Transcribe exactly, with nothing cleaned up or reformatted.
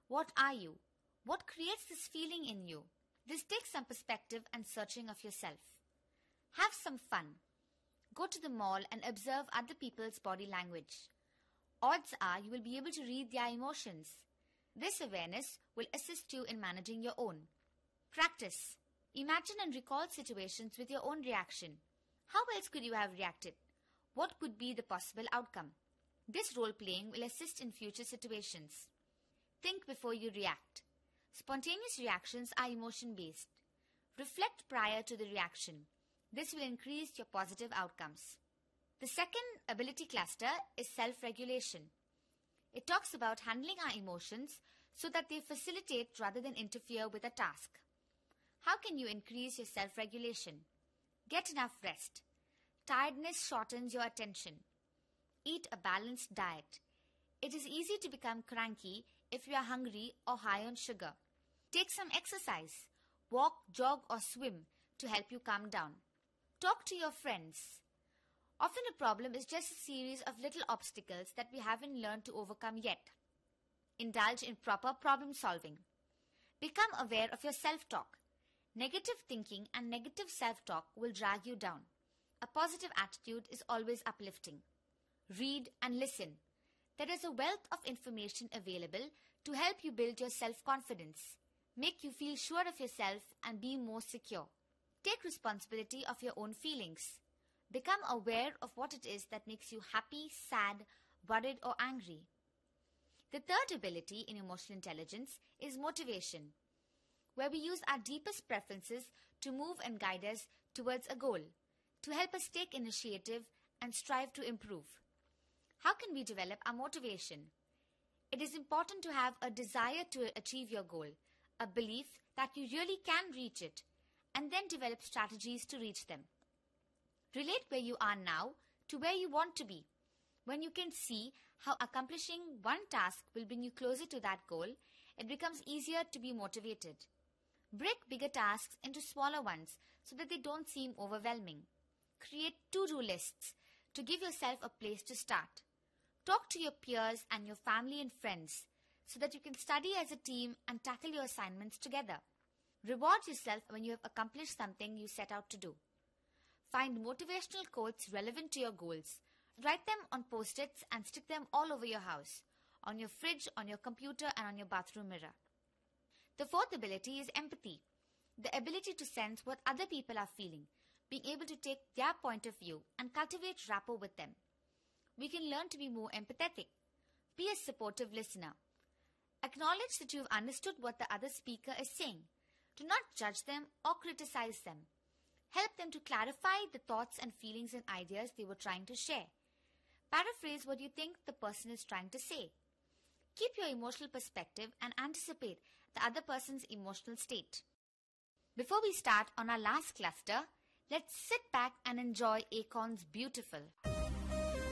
What are you? What creates this feeling in you? This takes some perspective and searching of yourself. Have some fun. Go to the mall and observe other people's body language. Odds are you will be able to read their emotions. This awareness will assist you in managing your own. Practice. Imagine and recall situations with your own reaction. How else could you have reacted? What could be the possible outcome? This role-playing will assist in future situations. Think before you react. Spontaneous reactions are emotion-based. Reflect prior to the reaction. This will increase your positive outcomes. The second ability cluster is self-regulation. It talks about handling our emotions so that they facilitate rather than interfere with a task. How can you increase your self-regulation? Get enough rest. Tiredness shortens your attention. Eat a balanced diet. It is easy to become cranky if you are hungry or high on sugar. Take some exercise. Walk, jog or swim to help you calm down. Talk to your friends. Often a problem is just a series of little obstacles that we haven't learned to overcome yet. Indulge in proper problem solving. Become aware of your self-talk. Negative thinking and negative self-talk will drag you down. A positive attitude is always uplifting. Read and listen. There is a wealth of information available to help you build your self-confidence, make you feel sure of yourself and be more secure. Take responsibility of your own feelings. Become aware of what it is that makes you happy, sad, worried or angry. The third ability in emotional intelligence is motivation, where we use our deepest preferences to move and guide us towards a goal, to help us take initiative and strive to improve. How can we develop our motivation? It is important to have a desire to achieve your goal, a belief that you really can reach it, and then develop strategies to reach them. Relate where you are now to where you want to be. When you can see how accomplishing one task will bring you closer to that goal, it becomes easier to be motivated. Break bigger tasks into smaller ones so that they don't seem overwhelming. Create to-do lists to give yourself a place to start. Talk to your peers and your family and friends so that you can study as a team and tackle your assignments together. Reward yourself when you have accomplished something you set out to do. Find motivational quotes relevant to your goals. Write them on post-its and stick them all over your house, on your fridge, on your computer and on your bathroom mirror. The fourth ability is empathy, the ability to sense what other people are feeling, being able to take their point of view and cultivate rapport with them. We can learn to be more empathetic. Be a supportive listener. Acknowledge that you have understood what the other speaker is saying. Do not judge them or criticize them. Help them to clarify the thoughts and feelings and ideas they were trying to share. Paraphrase what you think the person is trying to say. Keep your emotional perspective and anticipate the other person's emotional state. Before we start on our last cluster, let's sit back and enjoy Akon's Beautiful.